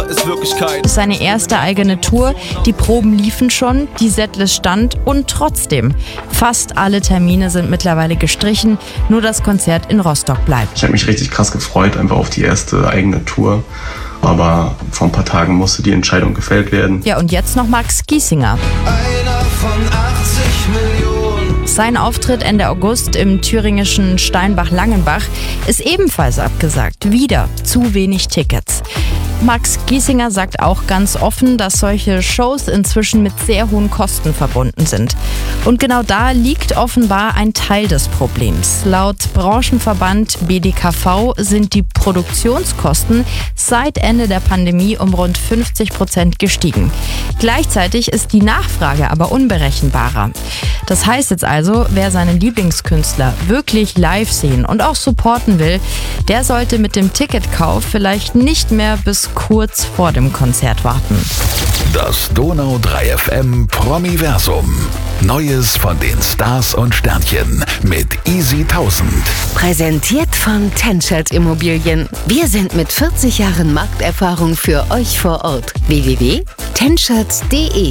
Tour ist Wirklichkeit. Seine erste eigene Tour, die Proben liefen schon, die Setlist stand und trotzdem. Fast alle Termine sind mittlerweile gestrichen, nur das Konzert in Rostock bleibt. Ich habe mich richtig krass gefreut, einfach auf die erste eigene Tour. Aber vor ein paar Tagen musste die Entscheidung gefällt werden. Ja, und jetzt noch Max Giesinger. Einer von 80 Millionen. Sein Auftritt Ende August im thüringischen Steinbach-Langenbach ist ebenfalls abgesagt. Wieder zu wenig Tickets. Max Giesinger sagt auch ganz offen, dass solche Shows inzwischen mit sehr hohen Kosten verbunden sind. Und genau da liegt offenbar ein Teil des Problems. Laut Branchenverband BDKV sind die Produktionskosten seit Ende der Pandemie um rund 50% gestiegen. Gleichzeitig ist die Nachfrage aber unberechenbarer. Das heißt jetzt also, wer seinen Lieblingskünstler wirklich live sehen und auch supporten will, der sollte mit dem Ticketkauf vielleicht nicht mehr bis kurz vor dem Konzert warten. Das Donau 3 FM Promiversum. Neues von den Stars und Sternchen mit Easy 1000. Präsentiert von Tenschert Immobilien. Wir sind mit 40 Jahren Markterfahrung für euch vor Ort. www.tenschert.de